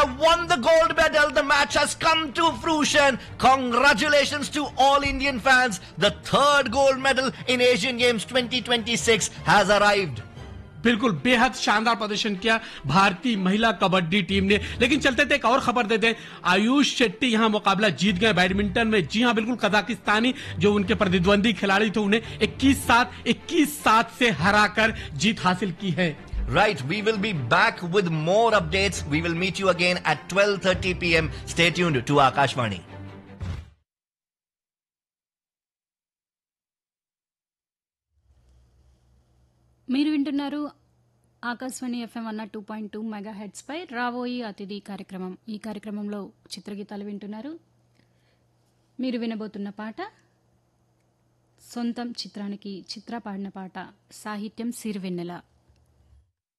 have won the gold medal. The match has come to fruition. Congratulations to all Indian fans. The third gold medal in Asian Games 2026 has arrived. बिल्कुल बेहद शानदार प्रदर्शन किया भारतीय महिला kabaddi team ने। लेकिन चलते थे एक और खबर देते हैं, आयुष शेट्टी यहां मुकाबला जीत गए बैडमिंटन में। जी हां बिल्कुल, कजाकिस्तानी जो उनके प्रतिद्वंदी खिलाड़ी थे उन्हें 21-7 से हराकर जीत हासिल की है। Right, we will be back with more updates. We will meet you again at 12:30 p.m. Stay tuned to Akashvani. మీరు వింటున్నారు ఆకాశవాణి ఎఫ్ఎం 102.2 మెగాహెర్ట్జ్ పై రాబోయి అతిథి కార్యక్రమం. ఈ కార్యక్రమంలో చిత్రగీతాలు వింటున్నారు. మీరు వినబోతున్న పాట సొంతం చిత్రానికి చిత్ర పాడిన పాట, సాహిత్యం సిరివెన్నెల.